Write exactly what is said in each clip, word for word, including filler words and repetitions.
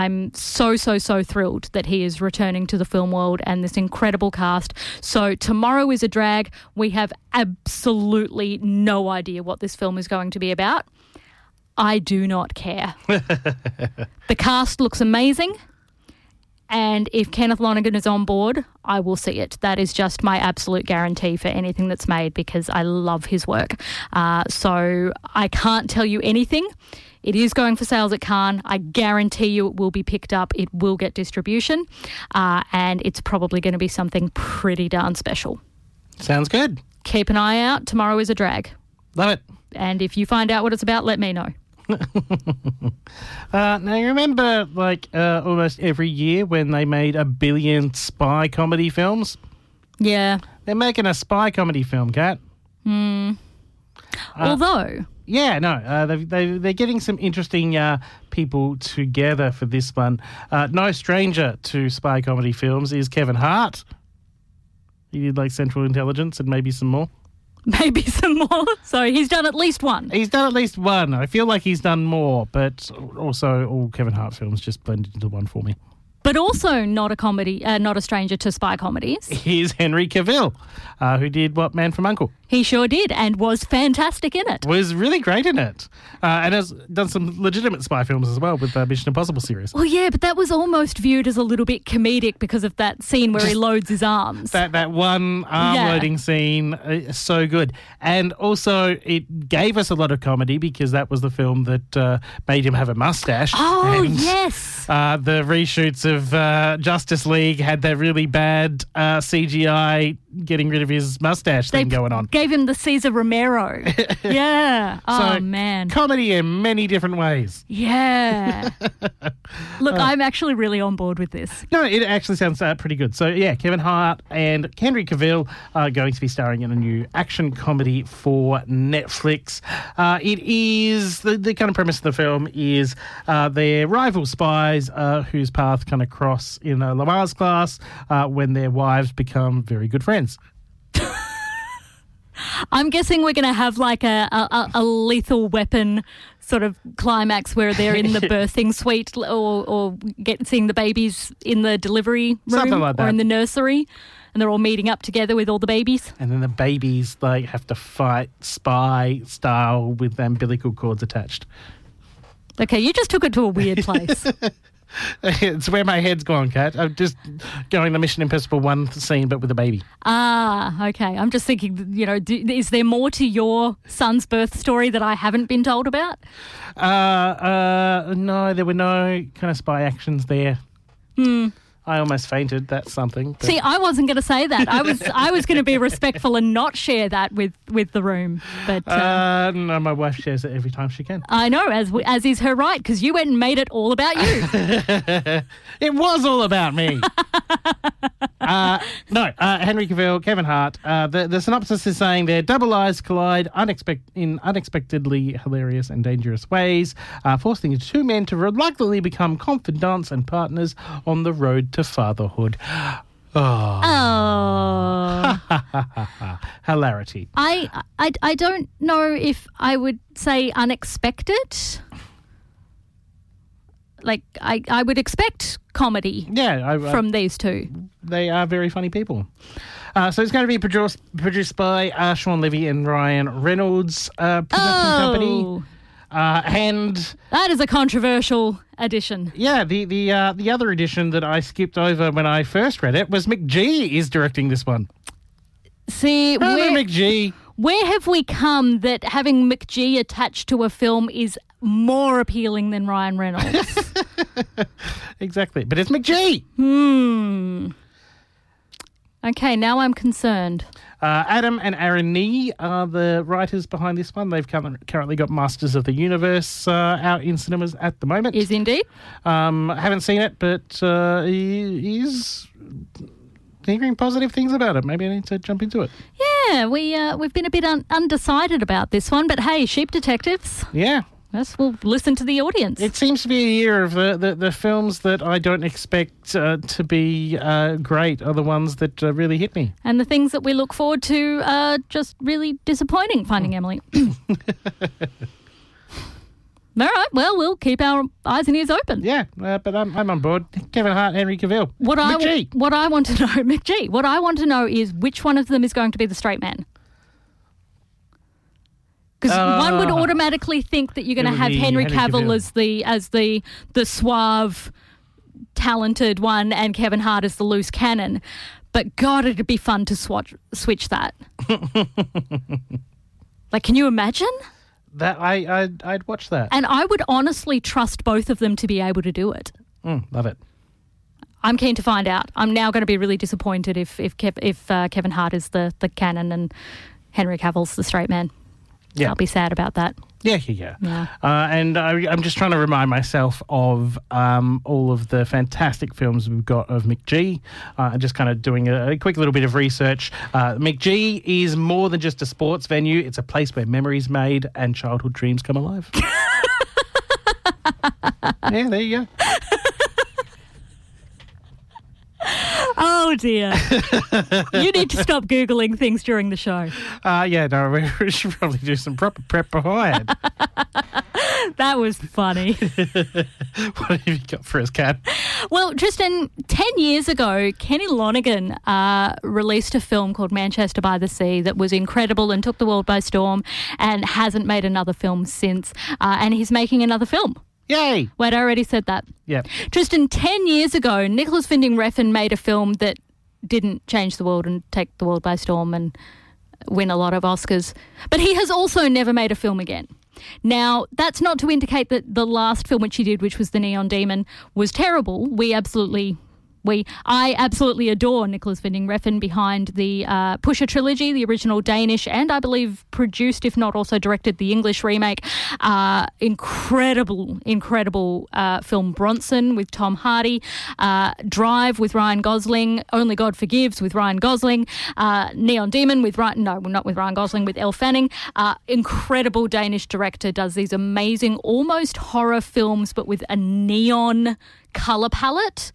I'm so, so, so thrilled that he is returning to the film world and this incredible cast. So Tomorrow is a Drag. We have absolutely no idea what this film is going to be about. I do not care. The cast looks amazing. And if Kenneth Lonergan is on board, I will see it. That is just my absolute guarantee for anything that's made because I love his work. Uh, so I can't tell you anything. It is going for sales at Cannes. I guarantee you it will be picked up. It will get distribution. Uh, and it's probably going to be something pretty darn special. Sounds good. Keep an eye out. Tomorrow is a Drag. Love it. And if you find out what it's about, let me know. uh, now, you remember, like, uh, almost every year when they made a billion spy comedy films? Yeah. They're making a spy comedy film, Kat. Hmm. Uh, Although... Yeah, no, uh, they, they, they're getting some interesting uh, people together for this one. Uh, no stranger to spy comedy films is Kevin Hart. He did, like, Central Intelligence and maybe some more. Maybe some more. So he's done at least one. He's done at least one. I feel like he's done more, but also all Kevin Hart films just blended into one for me. But also not a comedy, uh, not a stranger to spy comedies. Here's Henry Cavill, uh, who did What, Man from U N C L E? He sure did and was fantastic in it. Was really great in it. Uh, and has done some legitimate spy films as well with the Mission Impossible series. Well, yeah, but that was almost viewed as a little bit comedic because of that scene where Just he loads his arms. That that one arm Yeah. loading scene is so good. And also it gave us a lot of comedy because that was the film that uh, made him have a mustache. Oh, and, yes. Uh, the reshoots of uh, Justice League had that really bad uh, C G I getting rid of his mustache They thing going on. gave him the Cesar Romero. Yeah. Oh, So, man. Comedy in many different ways. Yeah. Look, I'm actually really on board with this. No, it actually sounds uh, pretty good. So, yeah, Kevin Hart and Henry Cavill are going to be starring in a new action comedy for Netflix. Uh, it is, the, the kind of premise of the film is uh, they're rival spies uh, whose paths kind of cross in a Lamaze class uh, when their wives become very good friends. I'm guessing we're going to have like a, a, a Lethal Weapon sort of climax where they're in the birthing suite or, or get seeing the babies in the delivery room Something like that. or in the nursery, and they're all meeting up together with all the babies. And then the babies like have to fight spy style with umbilical cords attached. Okay, you just took it to a weird place. It's where my head's gone, Kat. I'm just going the Mission Impossible one scene, but with a baby. Ah, okay. I'm just thinking, you know, do, is there more to your son's birth story that I haven't been told about? Uh, uh, no, there were no kind of spy actions there. Hmm. I almost fainted. That's something. But... See, I wasn't going to say that. I was I was going to be respectful and not share that with, with the room. But uh, Uh, no, my wife shares it every time she can. I know, as we, as is her right, because you went and made it all about you. It was all about me. uh, no, uh, Henry Cavill, Kevin Hart. Uh, the, the synopsis is saying their double lives collide unexpect- in unexpectedly hilarious and dangerous ways, uh, forcing the two men to reluctantly become confidants and partners on the road to fatherhood. Oh. Oh. Hilarity. I, I, I don't know if I would say unexpected. Like, I, I would expect comedy Yeah, I, I, from these two. they are very funny people. Uh, so it's going to be produced produced by uh, Sean Levy and Ryan Reynolds uh, production company. Oh, Uh, and that is a controversial addition. yeah, the the uh, the other edition that I skipped over when I first read it was McGee is directing this one. See, Remember where, McGee? where have we come that having McGee attached to a film is more appealing than Ryan Reynolds? Exactly, but it's McGee. Hmm. Okay, now I'm concerned. Uh, Adam and Aaron Nee are the writers behind this one. They've currently currently got Masters of the Universe uh, out in cinemas at the moment. Is indeed. Um, haven't seen it, but uh, he is hearing positive things about it. Maybe I need to jump into it. Yeah, we, uh, we've been a bit un- undecided about this one, but hey, Sheep Detectives, Yeah. yes, we'll listen to the audience. It seems to be a year of the, the, the films that I don't expect uh, to be uh, great are the ones that uh, really hit me. And the things that we look forward to are just really disappointing, Finding Emily. All right. Well, we'll keep our eyes and ears open. Yeah, uh, but I'm, I'm on board. Kevin Hart, Henry Cavill. What I McG. what I want to know, McG. What I want to know is which one of them is going to be the straight man. Because Uh, one would automatically think that you're going it to would have be Henry Henry Cavill Cavill. as the as the the suave, talented one, and Kevin Hart as the loose cannon. But God, it'd be fun to swatch, switch that. Like, can you imagine? That I I'd, I'd watch that. And I would honestly trust both of them to be able to do it. Mm, love it. I'm keen to find out. I'm now going to be really disappointed if if Kev, if uh, Kevin Hart is the the canon and Henry Cavill's the straight man. Yeah. I'll be sad about that. Yeah, yeah, Yeah. yeah. Uh, and I, I'm just trying to remind myself of um, all of the fantastic films we've got of McG. Uh, just kind of doing a, a quick little bit of research. Uh, McG is more than just a sports venue. It's a place where memories made and childhood dreams come alive. Yeah, there you go. Oh, dear. You need to stop Googling things during the show. Uh, yeah, no, we should probably do some proper prep beforehand. That was funny. What have you got for us, Kat? Well, Tristan, ten years ago, Kenny Lonergan uh, released a film called Manchester by the Sea that was incredible and took the world by storm and hasn't made another film since. Uh, and he's making another film. Yay! Wait, I already said that. Yeah. Tristan, ten years ago, Nicholas Winding Refn made a film that didn't change the world and take the world by storm and win a lot of Oscars. But he has also never made a film again. Now, that's not to indicate that the last film which he did, which was The Neon Demon, was terrible. We absolutely... We, I absolutely adore Nicholas Winding Refn behind the uh, Pusher trilogy, the original Danish, and I believe produced, if not also directed, the English remake. Uh, incredible, incredible uh, film Bronson with Tom Hardy, uh, Drive with Ryan Gosling, Only God Forgives with Ryan Gosling, uh, Neon Demon with Ryan, no, not with Ryan Gosling, with Elle Fanning. Uh, incredible Danish director, does these amazing, almost horror films, but with a neon colour palette.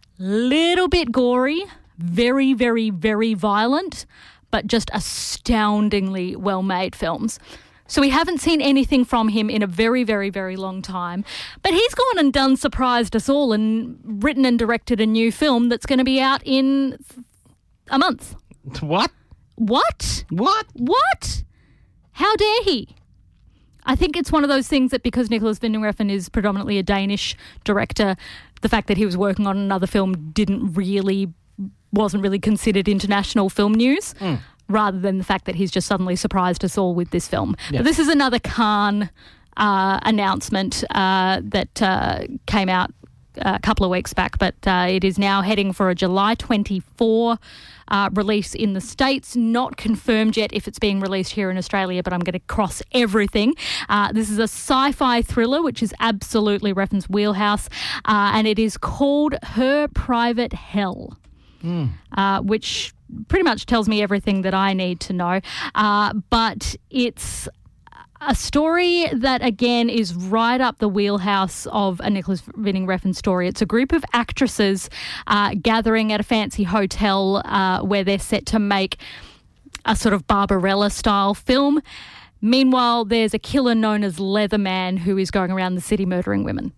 Little bit gory, very, very, very violent, but just astoundingly well-made films. So we haven't seen anything from him in a very, very, very long time. But he's gone and done surprised us all and written and directed a new film that's going to be out in a month. What? What? What? What? How dare he? I think it's one of those things that because Nicholas Winding Refn is predominantly a Danish director, the fact that he was working on another film didn't really, wasn't really considered international film news, mm. rather than the fact that he's just suddenly surprised us all with this film. Yeah. But this is another Cannes uh, announcement uh, that uh, came out a couple of weeks back, but uh, it is now heading for a July twenty-fourth uh, release in the States. Not confirmed yet if it's being released here in Australia, but I'm going to cross everything. Uh, this is a sci-fi thriller, which is absolutely Refn's wheelhouse, uh, and it is called Her Private Hell, mm. uh, which pretty much tells me everything that I need to know. Uh, but it's a story that, again, is right up the wheelhouse of a Nicholas Winding Refn story. It's a group of actresses uh, gathering at a fancy hotel uh, where they're set to make a sort of Barbarella-style film. Meanwhile, there's a killer known as Leatherman who is going around the city murdering women.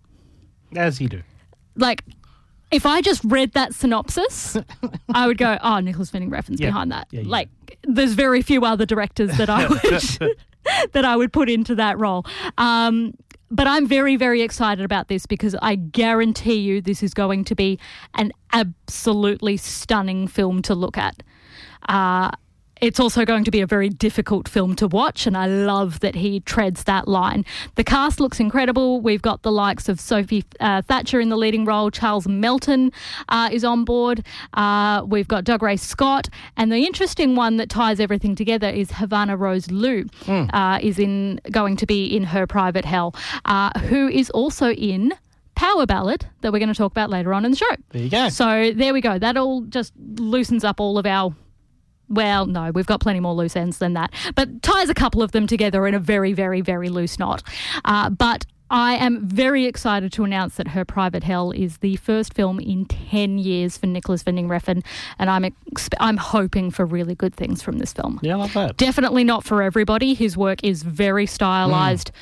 As you do. Like, if I just read that synopsis, I would go, oh, Nicholas Winding Refn's yeah. behind that. Yeah, yeah. Like, there's very few other directors that I would... that I would put into that role. Um, but I'm very, very excited about this because I guarantee you this is going to be an absolutely stunning film to look at. Uh, it's also going to be a very difficult film to watch, and I love that he treads that line. The cast looks incredible. We've got the likes of Sophie uh, Thatcher in the leading role. Charles Melton uh, is on board. Uh, we've got Doug Ray Scott. And the interesting one that ties everything together is Havana Rose Liu mm. uh, is in going to be in Her Private Hell, uh, who is also in Power Ballad that we're going to talk about later on in the show. There you go. So there we go. That all just loosens up all of our... Well, no, we've got plenty more loose ends than that, but ties a couple of them together in a very, very, very loose knot. Uh, but I am very excited to announce that Her Private Hell is the first film in ten years for Nicholas Winding Refn, and I'm expe- I'm hoping for really good things from this film. Yeah, I love that. Definitely not for everybody. His work is very stylised, mm.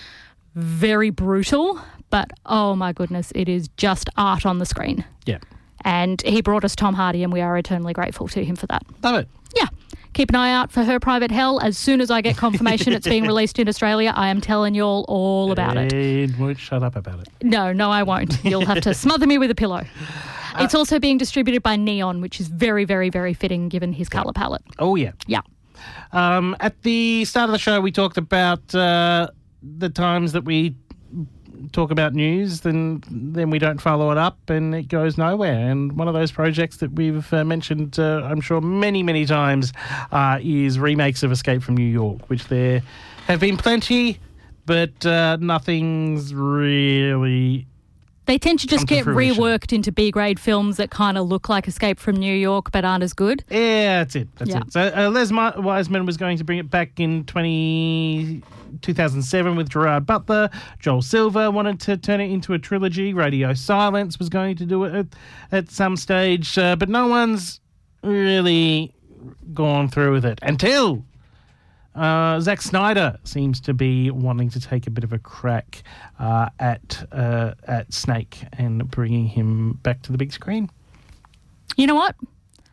very brutal, but oh my goodness, it is just art on the screen. Yeah. And he brought us Tom Hardy, and we are eternally grateful to him for that. Love it. Yeah. Keep an eye out for Her Private Hell. As soon as I get confirmation it's being released in Australia, I am telling you all all about it. It won't shut up about it. No, no, I won't. You'll have to smother me with a pillow. Uh, it's also being distributed by Neon, which is very, very, very fitting given his colour palette. Oh, yeah. Yeah. Um, at the start of the show, we talked about uh, the times that we talk about news, then then we don't follow it up and it goes nowhere. And one of those projects that we've uh, mentioned, uh, I'm sure, many, many times uh, is remakes of Escape from New York, which there have been plenty, but uh, nothing's really... They tend to just to get fruition. reworked into B-grade films that kind of look like Escape from New York but aren't as good. Yeah, that's it. That's Yeah. it. So uh, Les Ma- Wiseman was going to bring it back in twenty, two thousand seven with Gerard Butler. Joel Silver wanted to turn it into a trilogy. Radio Silence was going to do it at, at some stage, uh, but no one's really gone through with it until uh, Zack Snyder seems to be wanting to take a bit of a crack uh, at uh, at Snake and bringing him back to the big screen. You know what?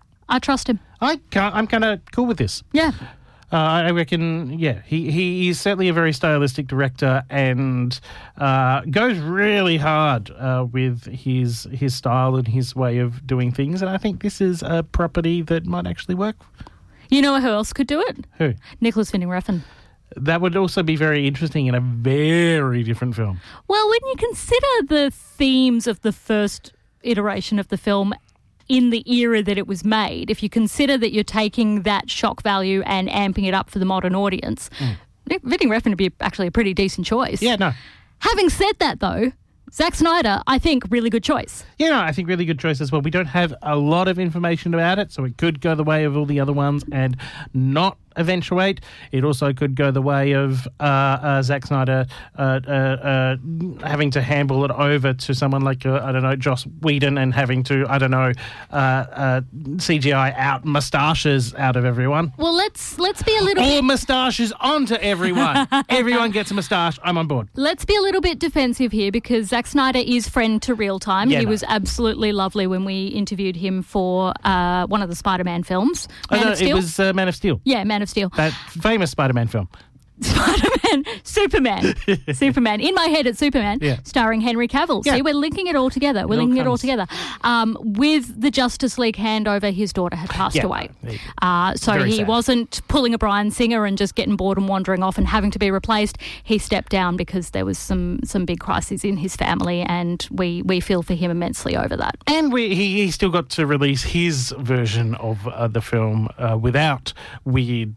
I trust him. I can't, I'm kind of cool with this. Yeah. Uh, I reckon, yeah, he, he is certainly a very stylistic director and uh, goes really hard uh, with his his style and his way of doing things. And I think this is a property that might actually work. You know who else could do it? Who? Nicholas Winding Refn. That would also be very interesting in a very different film. Well, when you consider the themes of the first iteration of the film in the era that it was made, if you consider that you're taking that shock value and amping it up for the modern audience, mm. Winding Refn would be actually a pretty decent choice. Yeah, no. Having said that, though, Zack Snyder, I think, really good choice. Yeah, no, I think really good choice as well. We don't have a lot of information about it, so it could go the way of all the other ones and not eventuate. It also could go the way of uh, uh, Zack Snyder uh, uh, uh, having to handle it over to someone like, uh, I don't know, Joss Whedon and having to, I don't know, uh, uh, C G I out moustaches out of everyone. Well, let's let's be a little Or bit... moustaches onto everyone. Everyone gets a moustache. I'm on board. Let's be a little bit defensive here because Zack Snyder is friend to real time. Yeah, he no. was absolutely lovely when we interviewed him for uh, one of the Spider-Man films. Man Oh, no, of Steel? it was uh, Man of Steel. Yeah, Man of Steel. That famous Spider-Man film. Spider-Man, Superman, Superman. In my head, it's Superman, Yeah. starring Henry Cavill. Yeah. See, we're linking it all together. We're It all linking it all comes- together. Um, with the Justice League handover, his daughter had passed Yeah, away. there you go. Uh, so Very he sad. wasn't pulling a Bryan Singer and just getting bored and wandering off and having to be replaced. He stepped down because there was some some big crises in his family, and we, we feel for him immensely over that. And we, he, he still got to release his version of uh, the film uh, without weird,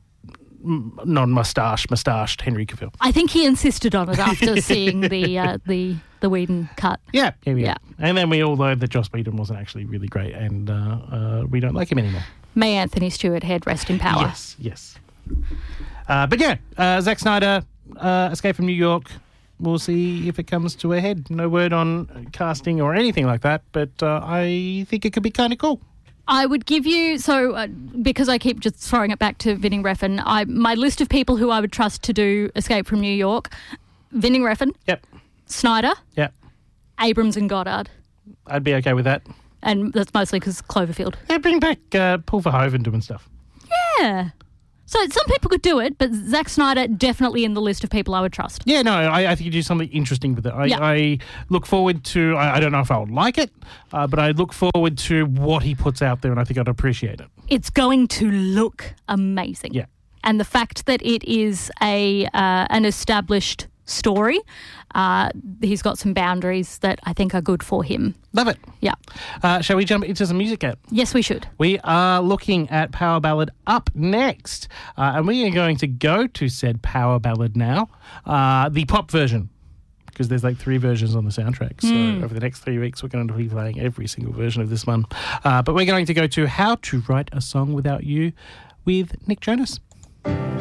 m- non-moustache, moustached Henry Cavill. I think he insisted on it after seeing the uh, the the Whedon cut. Yeah, yeah, yeah, Yeah. And then we all know that Joss Whedon wasn't actually really great, and uh, uh, we don't like him anymore. May Anthony Stewart Head rest in power. Yes, yes. Uh, but yeah, uh, Zack Snyder, uh, Escape from New York. We'll see if it comes to a head. No word on casting or anything like that, but uh, I think it could be kind of cool. I would give you, so uh, because I keep just throwing it back to Winding Refn, I, my list of people who I would trust to do Escape from New York, Winding Refn, Yep, Snyder, yep. Abrams and Goddard. I'd be okay with that. And that's mostly because Cloverfield. Yeah, bring back uh, Paul Verhoeven doing stuff. Yeah. So some people could do it, but Zack Snyder definitely in the list of people I would trust. Yeah, no, I, I think you do something interesting with it. I, Yeah. I look forward to, I, I don't know if I would like it, uh, but I look forward to what he puts out there, and I think I'd appreciate it. It's going to look amazing. Yeah. And the fact that it is a uh, an established story, uh, he's got some boundaries that I think are good for him. Love it. Yeah. Uh, shall we jump into some music yet? Yes, we should. We are looking at Power Ballad up next, uh, and we are going to go to said Power Ballad now, uh, the pop version, because there's like three versions on the soundtrack. So Mm. over the next three weeks, we're going to be playing every single version of this one. Uh, but we're going to go to How to Write a Song Without You with Nick Jonas.